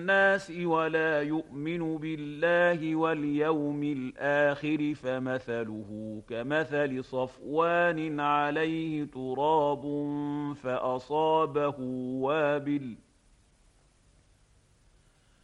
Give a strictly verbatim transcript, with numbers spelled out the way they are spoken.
الناس ولا يؤمن بالله واليوم الآخر فمثله كمثل صفوان عليه تراب فأصابه وابل